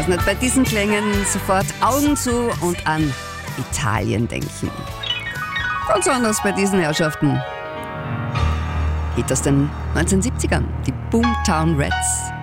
weiß nicht, bei diesen Klängen sofort Augen zu und an Italien denken. Ganz anders bei diesen Herrschaften. Geht aus den 1970ern, die Boomtown Rats.